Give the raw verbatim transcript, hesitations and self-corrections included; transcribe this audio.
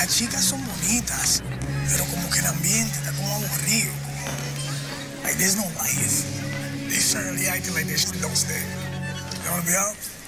las chicas son bonitas, pero como que el ambiente está como aburrido. Como, like, there's no life. They certainly acting like they don't stay. You wanna be out?